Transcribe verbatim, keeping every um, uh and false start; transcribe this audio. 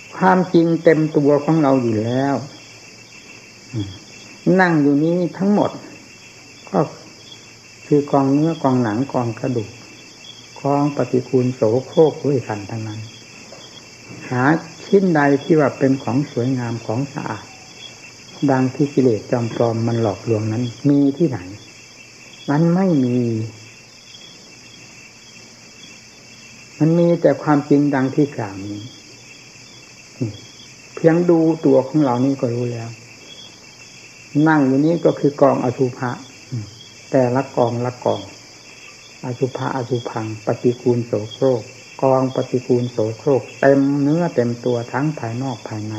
ความจริงเต็มตัวของเราอยู่แล้วนั่งอยู่นี้ทั้งหมดก็คือกองเนื้อกองหนังกองกระดูกกองปฏิกูลโสโครกด้วยกันทั้งนั้นหาชิ้นใดที่ว่าเป็นของสวยงามของสะอาดดังที่กิเลสจอมปลอมมันหลอกลวงนั้นมีที่ไหนมันไม่มีมันมีแต่ความจริงดังที่กล่าวนี้เพียงดูตัวของเรานี่ก็รู้แล้วนั่งอยู่นี้ก็คือกองอสุภะแต่ละกองละกองอสุภะอสุพังปฏิกูลโสโครกกองปฏิกูลโสโครกเต็มเนื้อเต็มตัวทั้งภายนอกภายใน